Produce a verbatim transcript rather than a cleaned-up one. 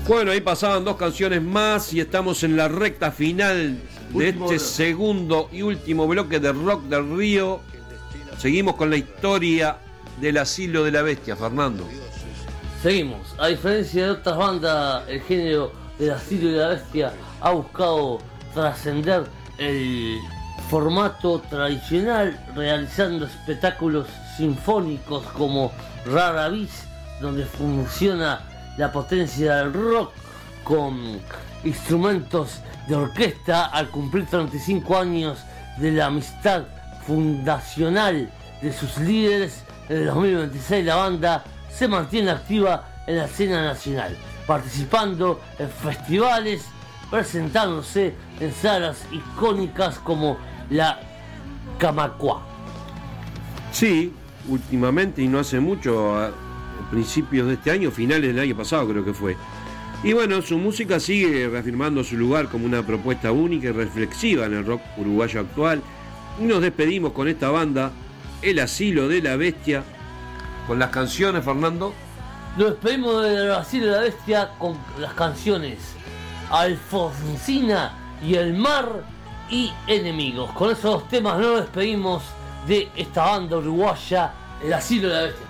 Bueno, ahí pasaban dos canciones más y estamos en la recta final de Último este bloque. segundo y último bloque de Rock del Río. Seguimos con la historia del Asilo de la Bestia, Fernando. Seguimos. A diferencia de otras bandas, el género del Asilo de la Bestia ha buscado trascender el formato tradicional, realizando espectáculos sinfónicos como Rara Bis, donde funciona la potencia del rock con instrumentos de orquesta. Al cumplir treinta y cinco años de la amistad fundacional de sus líderes, en el dos mil veintiséis la banda se mantiene activa en la escena nacional, participando en festivales, presentándose en salas icónicas como la Camacuá. Sí, últimamente y no hace mucho, a principios de este año, finales del año pasado creo que fue. Y bueno, su música sigue reafirmando su lugar como una propuesta única y reflexiva en el rock uruguayo actual. Y nos despedimos con esta banda, El Asilo de la Bestia, con las canciones, Fernando. Nos despedimos del Asilo de la Bestia con las canciones Alfonsina y El Mar y Enemigos. Con esos dos temas nos despedimos de esta banda uruguaya, El Asilo de la Bestia.